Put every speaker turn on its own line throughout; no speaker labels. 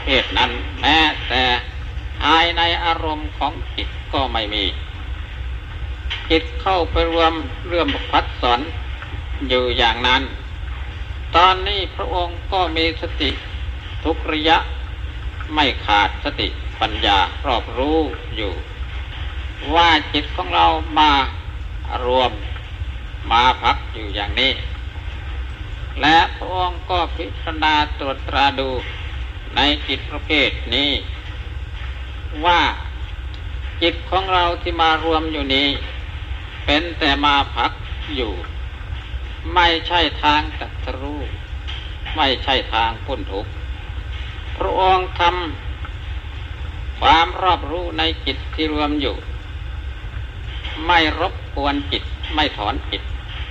ประเภทนั้นแม้แต่ภายในอารมณ์ของจิตก็ไม่มีจิตเข้าไปรวมเรื่องพัดสอนอยู่อย่างนั้นตอนนี้พระองค์ก็มีสติทุกระยะไม่ขาดสติปัญญารอบรู้อยู่ว่าจิตของเรามารวมมาพักอยู่อย่างนี้และพระองค์ก็พิจารณาตรวจตราดูในจิตประเภทนี้ว่าจิตของเราที่มารวมอยู่นี้เป็นแต่มาพักอยู่ไม่ใช่ทางตรัสรู้ไม่ใช่ทางพ้นทุกข์พระองค์ทำความรอบรู้ในจิตที่รวมอยู่ไม่รบกวนจิตไม่ถอนจิต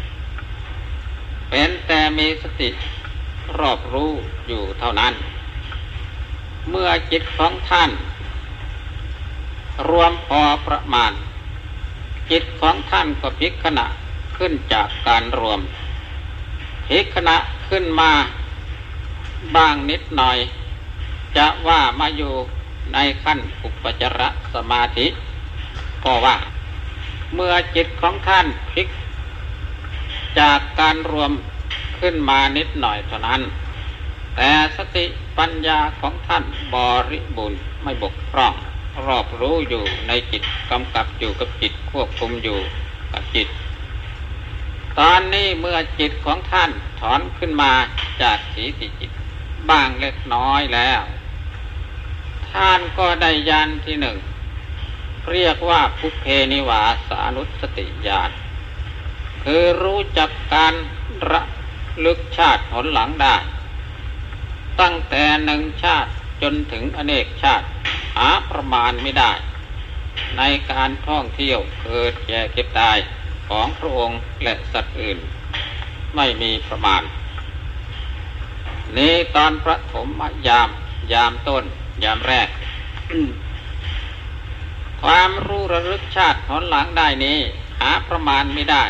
เป็นแต่มีสติรอบรู้อยู่เท่านั้นเมื่อจิตของท่านรวมพอประมาณจิตของท่านก็พลิกขณะขึ้นจากการรวมพลิกขณะขึ้นมาบ้างนิดหน่อยจะว่ามาอยู่ในขั้นอุปจารสมาธิก็ว่าเมื่อจิตของท่านพลิกจากการรวมขึ้นมานิดหน่อยเท่านั้นแต่สติปัญญาของท่านบริบูรณ์ไม่บกพร่องรอบรู้อยู่ในจิตกำกับอยู่กับจิตควบคุมอยู่กับจิตตอนนี้เมื่อจิตของท่านถอนขึ้นมาจากสีติจิตบ้างเล็กน้อยแล้วท่านก็ได้ญาณที่หนึ่งเรียกว่าภุเพนิวาสานุสติญาณคือรู้จักการระลึกชาติหนหลังได้ตั้งแต่หนึ่งชาติจนถึงอเนกชาติหาประมาณไม่ได้ในการท่องเที่ยวเกิดแก่เก็บตายของพระองค์และสัตว์อื่นไม่มีประมาณนี้ตอนประถมยามต้นยามแรก ความรู้ระลึกชาติหนหลังได้นี้หาประมาณไม่ได้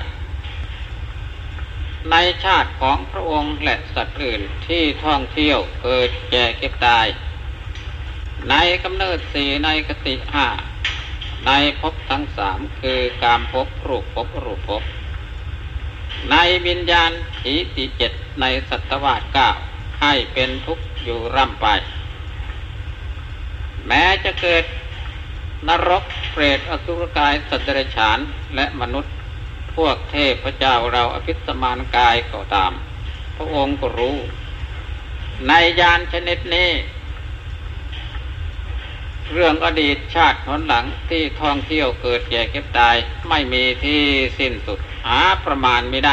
ในชาติของพระองค์และสัตว์อื่นที่ท่องเที่ยวเกิดแก่เก็บตายในกำเนิดสี่ในคติห้าในภพทั้งสามคือกามภพรูปภพอรูปภพในวิญญาณถีติเจ็ดในสัตวาสเก้าให้เป็นทุกข์อยู่ร่ำไปแม้จะเกิดนรกเปรตอสุรกายสัตว์เดรัจฉานและมนุษย์พวกเทพเจ้าเราอภิสมานกายก็ตามพระองค์ก็รู้ในญาณชนิดนี้เรื่องอดีตชาติหนหลังที่ท่องเที่ยวเกิดแก่เก็บตายไม่มีที่สิ้นสุดหาประมาณไม่ได้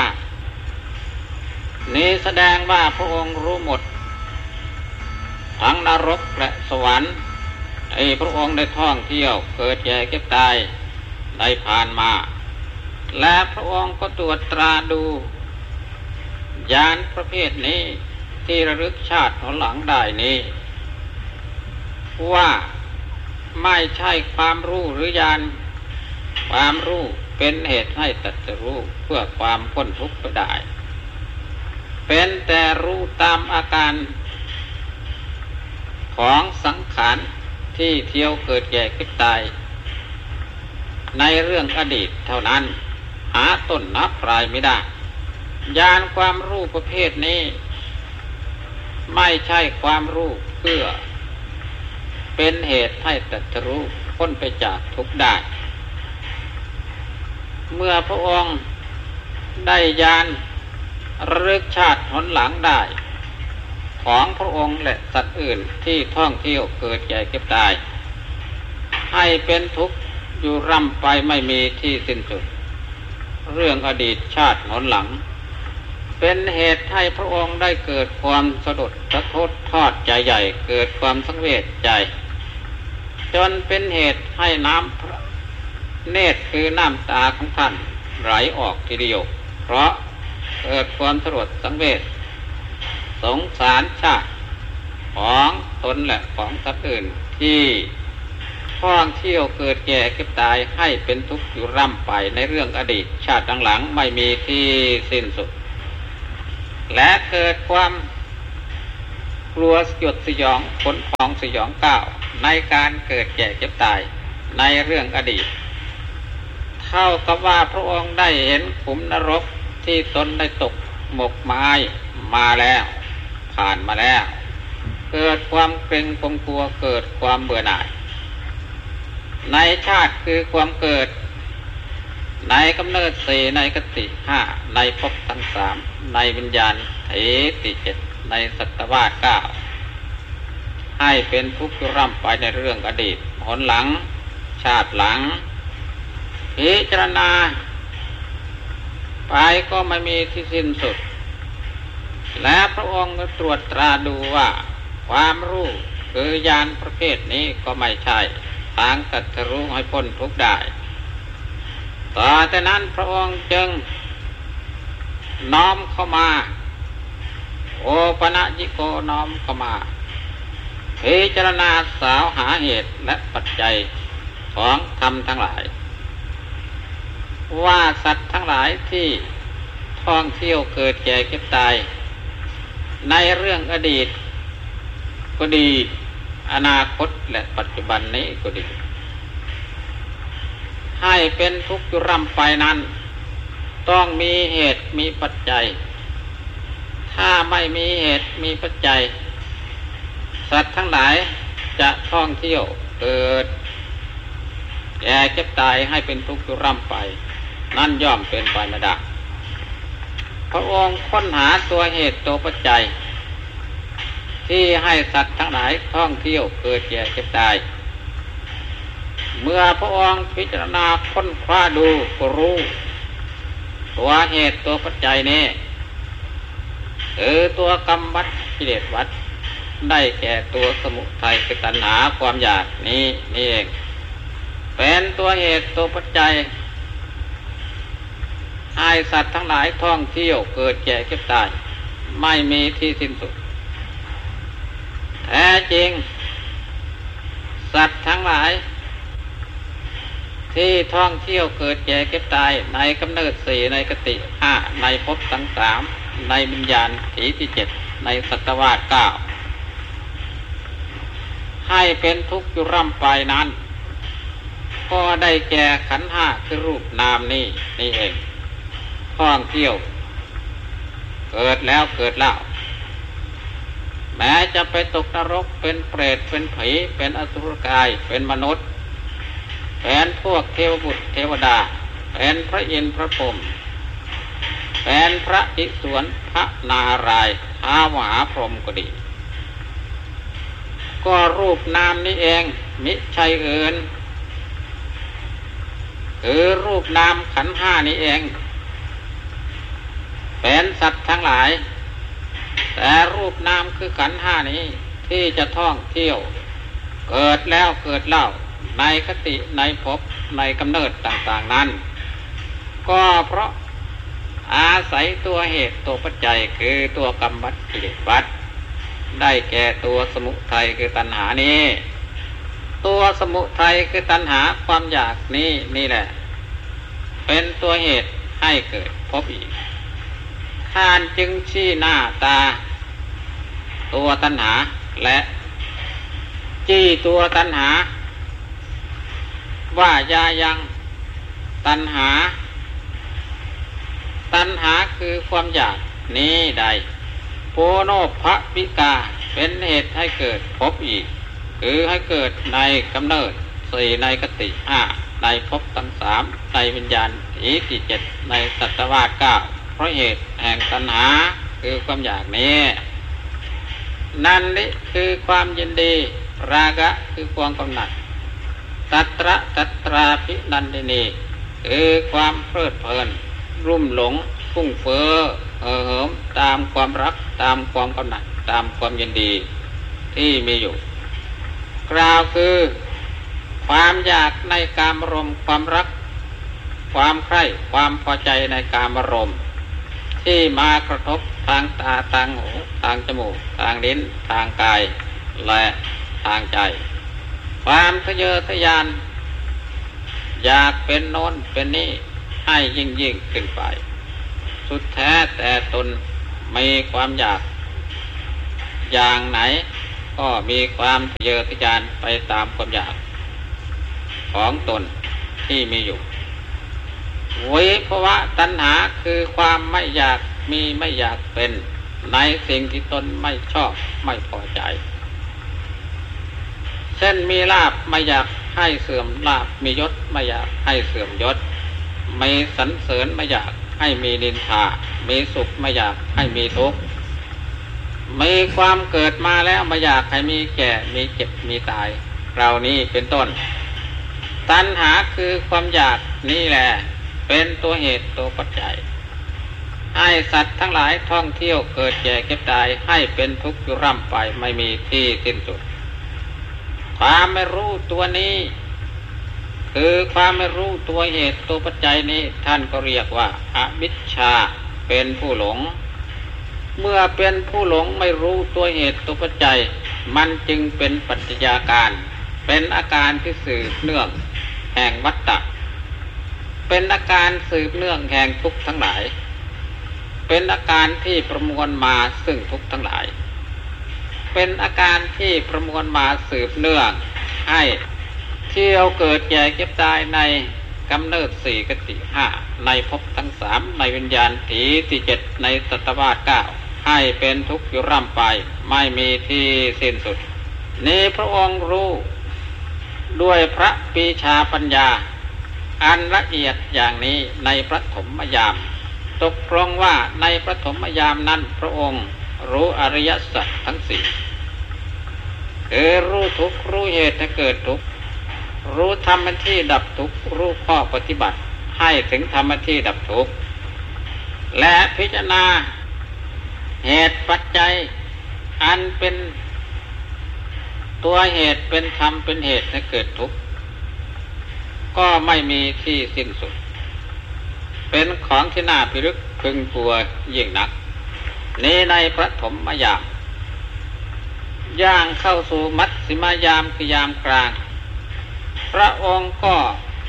นี้แสดงว่าพระองค์รู้หมดทั้งนรกและสวรรค์ที่พระองค์ได้ท่องเที่ยวเกิดแก่เก็บตายได้ผ่านมาและพระองค์ก็ตรวจตราดูญาณประเภทนี้ที่ระลึกชาติหนหลังได้นี้ว่าไม่ใช่ความรู้หรือญาณความรู้เป็นเหตุให้ตรัสรู้เพื่อความพ้นทุกข์ไปได้เป็นแต่รู้ตามอาการของสังขารที่เที่ยวเกิดแก่เก็บตายในเรื่องอดีตเท่านั้นหาต้นนับปลายไม่ได้ญาณความรู้ประเภทนี้ไม่ใช่ความรู้เพื่อเป็นเหตุให้ตรัสรู้พ้นไปจากทุกข์ได้เมื่อพระองค์ได้ญาณระลึกชาติหนหลังได้ของพระองค์และสัตว์อื่นที่ท่องเที่ยวเกิดแก่เก็บตายให้เป็นทุกข์อยู่ร่ำไปไม่มีที่สิ้นสุดเรื่องอดีตชาติหนหลังเป็นเหตุให้พระองค์ได้เกิดความสะดุดสะท้อนทอดใจใหญ่เกิดความสังเวชใจจนเป็นเหตุให้น้ำเนตรคือน้ำตาของท่านไหลออกทีเดียวเพราะเกิดความสลดสังเวชสงสารชาติของตนและของสัตว์อื่นที่ท่องเที่ยวเกิดแก่เก็บตายให้เป็นทุกข์อยู่ร่ำไปในเรื่องอดีตชาติหลังไม่มีที่สิ้นสุดและเกิดความกลัวสยดสยองขนพองสยองก้าวในการเกิดแก่เจ็บตายในเรื่องอดีตเท่ากับว่าพระองค์ได้เห็นขุมนรกที่ตนได้ตกหมกไม้มาแล้วผ่านมาแล้วเกิดความเกรงกลัวเกิดความเบื่อหน่ายในชาติคือความเกิดในกำเนิดสี่ในคติห้าในภพทั้งสามในวิญญาณเถติเจ็ดในสัตวาสเก้าให้เป็นทุกข์ร่ำไปในเรื่องอดีตหนหลังชาติหลังพิจารณาไปก็ไม่มีที่สิ้นสุดและพระองค์ก็ตรวจตราดูว่าความรู้คือญาณประเภทนี้ก็ไม่ใช่ทางตรัสรู้ให้พ้นทุกข์ได้ต่อแต่นั้นพระองค์จึงน้อมเข้ามาโอปนัญิโกน้อมเข้ามาพิจารณาสาวหาเหตุและปัจจัยของธรรมทั้งหลายว่าสัตว์ทั้งหลายที่ท่องเที่ยวเกิดแก่เก็บตายในเรื่องอดีตก็ดีอนาคตและปัจจุบันนี้ก็ดีให้เป็นทุกข์อยู่ร่ำไปนั้นต้องมีเหตุมีปัจจัยถ้าไม่มีเหตุมีปัจจัยสัตว์ทั้งหลายจะท่องเที่ยวเกิดแก่เจ็บตายให้เป็นทุกข์อยู่ร่ำไปนั่นย่อมเป็นไปไม่ได้พระองค์ค้นหาตัวเหตุตัวปัจจัยที่ให้สัตว์ทั้งหลายท่องเที่ยวเกิดแก่เจ็บตายเมื่อพระองค์พิจารณาค้นคว้าดูก็รู้ตัวเหตุตัวปัจจัยนี้ตัวกรรมวัฏกิเลสวัฏได้แก่ตัวสมุทัยคือตัณหาความอยากนี้นี่เองเป็นตัวเหตุตัวปัจจัยให้สัตว์ทั้งหลายท่องเที่ยวเกิดแก่เก็บตายไม่มีที่สิ้นสุดแท้จริงสัตว์ทั้งหลายที่ท่องเที่ยวเกิดแก่เก็บตายในกำเนิดสี่ในคติห้าในภพทั้งสามในวิญญาณถีที่เจ็ดในสัตวาสเก้าให้เป็นทุกข์อยู่ร่ำไปนั้นก็ได้แก่ขันธ์ห้าคือรูปนามนี่เองท่องเที่ยวเกิดแล้วเกิดเล่าแม้จะไปตกนรกเป็นเปรตเป็นผีเป็นอสุรกายเป็นมนุษย์เป็นพวกเทวบุตรเทวดาเป็นพระอินทร์พระพรหมเป็นพระอิศวรพระนารายณ์ท้าวมหาพรหมก็ดีก็รูปนามนี้เองมิใช่อื่นคือรูปนามขันธ์ห้านี้เองเป็นสัตว์ทั้งหลายแต่รูปนามคือขันธ์ห้านี้ที่จะท่องเที่ยวเกิดแล้วเกิดเล่าในคติในภพในกำเนิดต่างๆนั้นก็เพราะอาศัยตัวเหตุตัวปัจจัยคือตัวกรรมวัฏกิเลสวัฏได้แก่ตัวสมุทัยคือตัณหานี้ตัวสมุทัยคือตัณหาความอยากนี่แหละเป็นตัวเหตุให้เกิดภพอีกท่านจึงชี้หน้าตาตัวตัณหาและจี้ตัวตัณหาว่ายายังตัณหาคือความอยากนี้ใดโพโนภวิกาเป็นเหตุให้เกิดภพอีกคือให้เกิดในกำเนิดสี่ในคติห้าในภพทั้งสามในวิญญาณถีที่เจ็ดในสัตวาสเก้าเพราะเหตุแห่งตัณหาคือความอยากนี้นั่นนี่คือความยินดีราคะคือความกำหนัดตัตราภินันทินีคือความเพลิดเพลินรุ่มหลงฟุ้งเฟ้อเหิมตามความรักตามความกำหนัดตามความยินดีที่มีอยู่กล่าวคือความอยากในกามารมณ์ความรักความใคร่ความพอใจในกามารมณ์ที่มากระทบทางตาทางหูทางจมูกทางลิ้นทางกายและทางใจความทะเยอทะยานอยากเป็นโน้นเป็นนี่ให้ยิ่งขึ้นไปสุดแท้แต่ตนมีความอยากอย่างไหนก็มีความทะเยอทะยานไปตามความอยากของตนที่มีอยู่วิภวะตัณหาคือความไม่อยากมีไม่อยากเป็นในสิ่งที่ตนไม่ชอบไม่พอใจเช่นมีลาภไม่อยากให้เสื่อมลาภมียศไม่อยากให้เสื่อมยศมีสรรเสริญไม่อยากให้มีนินทามีสุขไม่อยากให้มีทุกข์มีความเกิดมาแล้วไม่อยากให้มีแก่มีเจ็บมีตายเรานี้เป็นต้นตัณหาคือความอยากนี่แหละเป็นตัวเหตุตัวปัจจัยให้สัตว์ทั้งหลายท่องเที่ยวเกิดแก่เก็บตายให้เป็นทุกข์อยู่ร่ำไปไม่มีที่สิ้นสุดความไม่รู้ตัวนี้คือความไม่รู้ตัวเหตุตัวปัจจัยนี้ท่านก็เรียกว่าอวิชชาเป็นผู้หลงเมื่อเป็นผู้หลงไม่รู้ตัวเหตุตัวปัจจัยมันจึงเป็นปัจจัยการเป็นอาการที่สืบเนื่องแห่งวัฏฏะเป็นอาการสืบเนื่องแห่งทุกข์ทั้งหลายเป็นอาการที่ประมวลมาซึ่งทุกข์ทั้งหลายเป็นอาการที่ประมวลมาสืบเนื่องให้เที่ยวเกิดแก่เก็บตายในกำเนิดสี่กติห้าในภพทั้งสามในวิญญาณถีที่เจ็ดในสัตวาสเก้าให้เป็นทุกข์อยู่ร่ำไปไม่มีที่สิ้นสุดนี้พระองค์รู้ด้วยพระปีชาปัญญาอันละเอียดอย่างนี้ในปฐมยามตกลงว่าในปฐมยามนั้นพระองค์รู้อริยสัจทั้งสี่คือรู้ทุกข์รู้เหตุให้เกิดทุกข์รู้ธรรมที่ดับทุกข์รู้ข้อปฏิบัติให้ถึงธรรมที่ดับทุกข์และพิจารณาเหตุปัจจัยอันเป็นตัวเหตุเป็นธรรมเป็นเหตุให้เกิดทุกข์ก็ไม่มีที่สิ้นสุดเป็นของที่น่าพิรึกพึงกลัวยิ่งนักนี้ในปฐมยามย่างเข้าสู่มัชฌิมยามคือยามกลางพระองค์ก็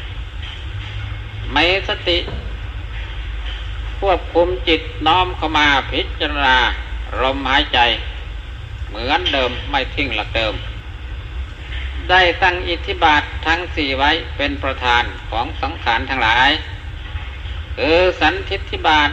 มีสติควบคุมจิตน้อมเข้ามาพิจารณาลมหายใจเหมือนเดิมไม่ทิ้งหลักเดิมได้ตั้งอิทธิบาททั้งสี่ไว้เป็นประธานของสังขารทั้งหลายคือสันทิฏฐิบาท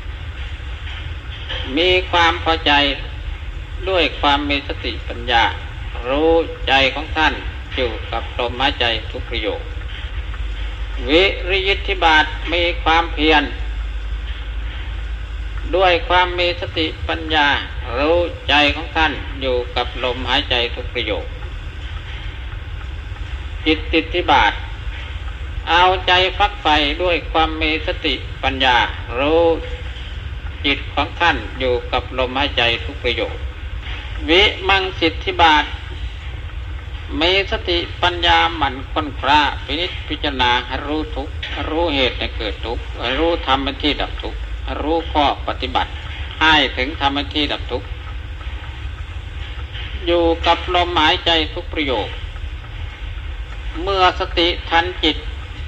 มีความพอใจด้วยความมีสติปัญญารู้ใจของท่านอยู่กับลมหายใจทุกประโยควิริยิทธิบาทมีความเพียรด้วยความมีสติปัญญารู้ใจของท่านอยู่กับลมหายใจทุกประโยคจิตติทธิบาทเอาใจฟักใฝ่ด้วยความมีสติปัญญารู้จิตของท่านอยู่กับลมหายใจทุกประโยควิมังสิทธิบาทมีสติปัญญาหมั่นค้นคว้าพินิจพิจารณารู้ทุกข์รู้เหตุให้เกิดทุกข์รู้ธรรมที่ดับทุกข์รู้ข้อปฏิบัติให้ถึงธรรมที่ดับทุกข์อยู่กับลมหายใจทุกประโยคเมื่อสติทันจิต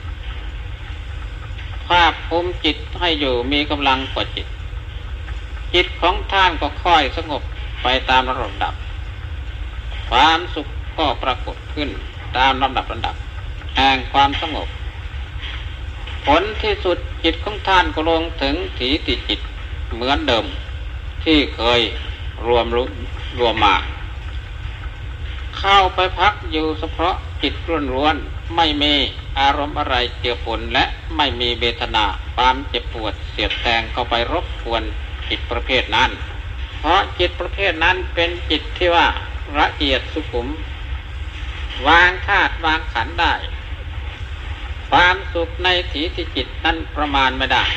ภาพภูมิจิตให้อยู่มีกำลังกว่าจิตจิตของท่านก็ค่อยสงบไปตามลำดับความสุขก็ปรากฏขึ้นตามลำดับแห่งความสงบผลที่สุดจิตของท่านก็ลงถึงถีติจิตเหมือนเดิมที่เคยรวมมาเข้าไปพักอยู่เฉพาะจิตล้วนๆไม่มีอารมณ์อะไรเจือปนและไม่มีเวทนาความเจ็บปวดเสียดแทงเข้าไปรบกวนจิตประเภทนั้นเพราะจิตประเภทนั้นเป็นจิตที่ว่าละเอียดสุขุมวางธาตุวางขันธ์ได้ความสุขในถีติจิตนั้นประมาณไม่ได้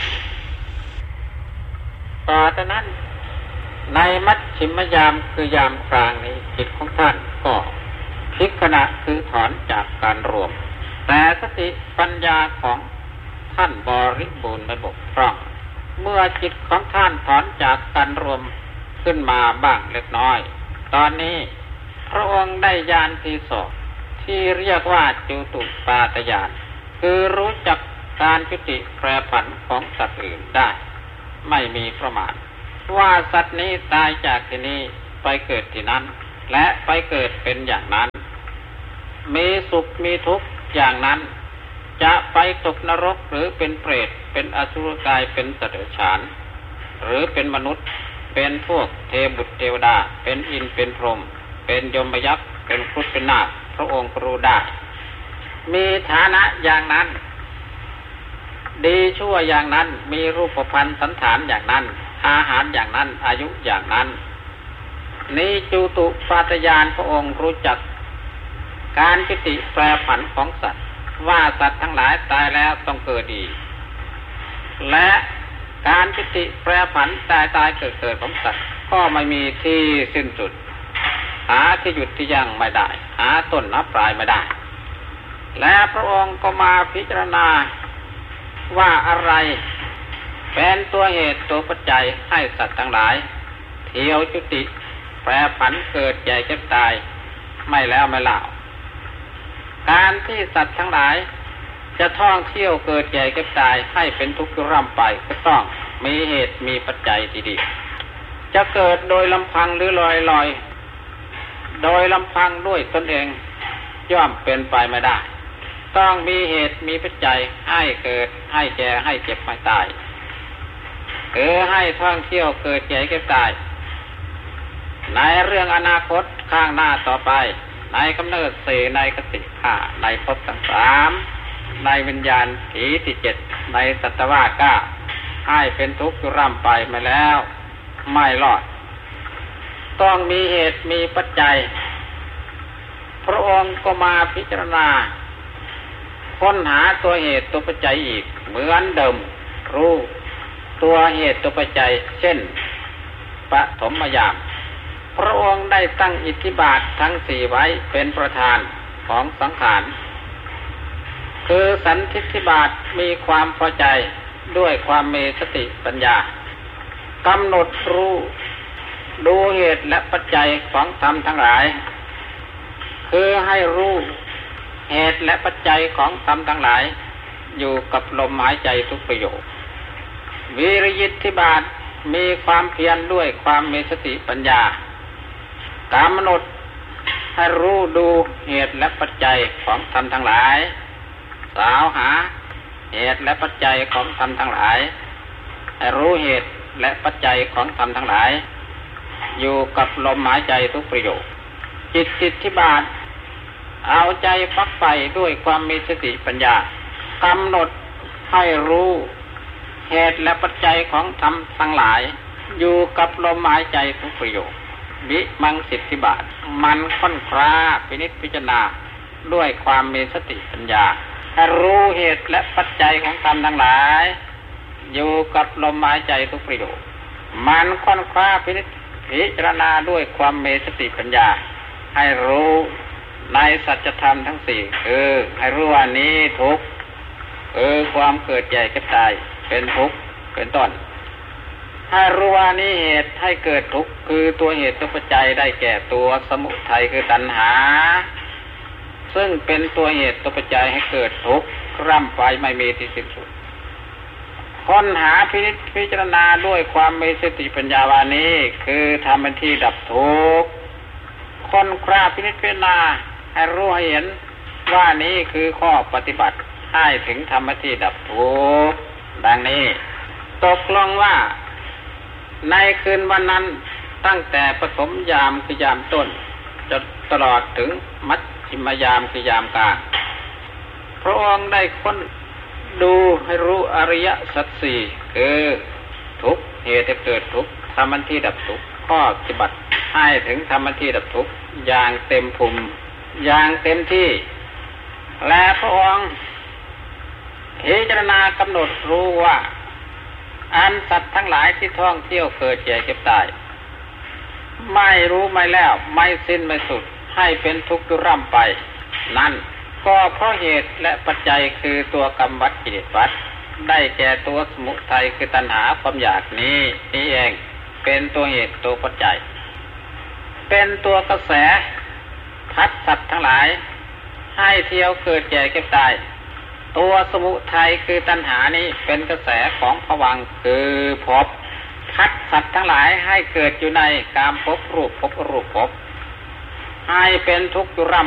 ต่อจากนั้นในมัชฌิมยามคือยามกลางนี้จิตของท่านก็พลิกขณะคือถอนจากการรวมแต่สติปัญญาของท่านบริบูรณ์ไม่บกพร่องเมื่อจิตของท่านถอนจากการรวมขึ้นมาบ้างเล็กน้อยตอนนี้พระองค์ได้ญาณที่สองที่เรียกว่าจุตุปาตญาณคือรู้จักการจุติแปรผันของสัตว์อื่นได้ไม่มีประมาณว่าสัตว์นี้ตายจากที่นี้ไปเกิดที่นั้นและไปเกิดเป็นอย่างนั้นมีสุขมีทุกข์อย่างนั้นจะไปตกนรกหรือเป็นเปรตเป็นอสุรกายเป็นสัตว์เดรัจฉานหรือเป็นมนุษย์เป็นพวกเทพบุตรเทวดาเป็นอินทร์เป็นพรหมเป็นยมยักษ์เป็นครุฑเป็นนาคพระองค์รู้ได้มีฐานะอย่างนั้นดีชั่วอย่างนั้นมีรูปพรรณสันฐานอย่างนั้นอาหารอย่างนั้นอายุอย่างนั้นนี้จูตุปาตญาณพระองค์รู้จักการจุติแปรผันของสัตว์ว่าสัตว์ทั้งหลายตายแล้วต้องเกิดอีกและการจุติแปรผันตายเกิดของสัตว์ก็ไม่มีที่สิ้นสุดหาที่หยุดที่ยั่งไม่ได้หาต้นนับปลายไม่ได้และพระองค์ก็มาพิจารณาว่าอะไรเป็นตัวเหตุตัวปัจจัยให้สัตว์ทั้งหลายเที่ยวจุติแปรผันเกิดใหญ่เจ็บตายไม่แล้วไม่เล่าการที่สัตว์ทั้งหลายจะท่องเที่ยวเกิดใหญ่เจ็บตายให้เป็นทุกข์ร่ำไปก็ต้องมีเหตุมีปัจจัยดีๆจะเกิดโดยลำพังหรือลอยโดยลำพังด้วยตนเองย่อมเป็นไปไม่ได้ต้องมีเหตุมีปัจจัยให้เกิดให้แก่ให้เจ็บให้ตายให้ท่องเที่ยวเกิดใหญ่เจ็บตายในเรื่องอนาคตข้างหน้าต่อไปในกำเนิดสี่ในกสิห้าในภพทั้งสามในวิญญาณถีที่เจ็ดในสัตวาสก้าให้เป็นทุกข์ร่ำไปมาแล้วไม่รอดต้องมีเหตุมีปัจจัยพระองค์ก็มาพิจารณาค้นหาตัวเหตุตัวปัจจัยอีกเหมือนเดิมรู้ตัวเหตุตัวปัจจัยเช่นปฐมยามพระองค์ได้ตั้งอิทธิบาททั้งสี่ไว้เป็นประธานของสังขารคือสันทิฏฐิบาทมีความพอใจด้วยความมีสติปัญญากำหนดรู้ดูเหตุและปัจจัยของธรรมทั้งหลายคือให้รู้เหตุและปัจจัยของธรรมทั้งหลายอยู่กับลมหายใจทุกประโยควิริยิทธิบาทมีความเพียรด้วยความมีสติปัญญากำหนดให้รู้ดูเหตุและปัจจัยของธรรมทั้งหลายสาวหาเหตุและปัจจัยของธรรมทั้งหลายให้รู้เหตุและปัจจัยของธรรมทั้งหลายอยู่กับลมหายใจทุกประโยคจิตติทธิบาทเอาใจฟักใฝ่ด้วยความมีสติปัญญากำหนดให้รู้เหตุและปัจจัยของธรรมทั้งหลายอยู่กับลมหายใจทุกประโยควิมังสิทธิบาทมันค้นคว้าพินิจพิจารณาด้วยความมีสติปัญญาให้รู้เหตุและปัจจัยของธรรมทั้งหลายอยู่กับลมหายใจทุกประโยคมันค้นคว้าพินิจพิจารณาด้วยความมีสติปัญญาให้รู้ในสัจธรรมทั้งสี่ให้รู้ว่านี้ทุกข์ความเกิดใหญ่เก็บตายเป็นทุกข์เป็นต้นให้รู้ว่านี้เหตุให้เกิดทุกข์คือตัวเหตุตัวปัจจัยได้แก่ตัวสมุทัยคือตัณหาซึ่งเป็นตัวเหตุตัวปัจจัยให้เกิดทุกข์ร่ำไปไม่มีที่สิ้นสุดค้นหาพิจารณาด้วยความมีสติปัญญาวานี้คือทำเป็นที่ดับทุกข์ค้นคว้าพิจารณาให้รู้ให้เห็นว่านี้คือข้อปฏิบัติให้ถึงธรรมที่ดับทุกข์ดังนี้ตกลงว่าในคืนวันนั้นตั้งแต่ปฐมยามคือยามต้นจนตลอดถึงมัชฌิมยามคือยามกลางพระองค์ได้ค้นดูให้รู้อริยสัจสี่คือทุกข์เหตุให้เกิดทุกข์ธรรมที่ดับทุกข์ข้อปฏิบัติให้ถึงธรรมที่ดับทุกข์อย่างเต็มภูมิอย่างเต็มที่และพระองค์พิจารณากำหนดรู้ว่าอันสัตว์ทั้งหลายที่ท่องเที่ยวเกิดแก่เก็บตายไม่รู้ไม่แล้วไม่สิ้นไม่สุดให้เป็นทุกข์ร่ำไปนั่นก็เพราะเหตุและปัจจัยคือตัวกรรมวัฏกิเลสวัฏได้แก่ตัวสมุทัยคือตัณหาความอยากนี้เองเป็นตัวเหตุตัวปัจจัยเป็นตัวกระแสพัดสัตว์ทั้งหลายให้เที่ยวเกิดแก่เก็บตายตัวสมุทัยคือตัณหานี้เป็นกระแสของภวังค์คือภพคัดสัตว์ทั้งหลายให้เกิดอยู่ในกามภพรูปภพอรูปภพให้เป็นทุกข์อยู่ร่